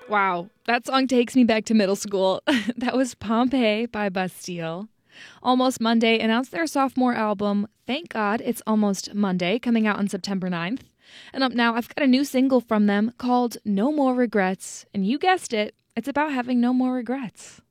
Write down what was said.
Wow, that song takes me back to middle school. That was Pompeii by Bastille. Almost Monday announced their sophomore album, Thank God It's Almost Monday, coming out on September 9th. And up now, I've got a new single from them called No More Regrets. And you guessed it, it's about having no more regrets.